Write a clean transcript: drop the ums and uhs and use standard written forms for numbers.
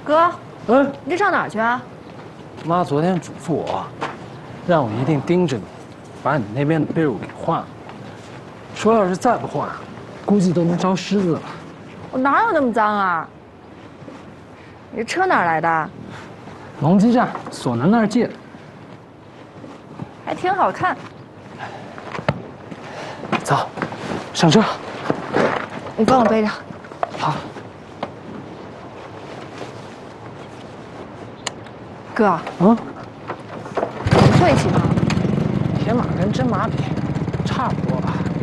哥， 嗯， 你这上哪儿去啊？ 妈昨天嘱咐我，让我一定盯着你，把你那边的被褥给换了。说要是再不换，估计都能招虱子了。 我哪有那么脏啊？你这车哪儿来的？ 龙基站索南那儿借的。 还挺好看。 走，上车。 你帮我背着。 好。 哥， 嗯， 我们坐一起吗？ 铁马跟真马比，差不多吧。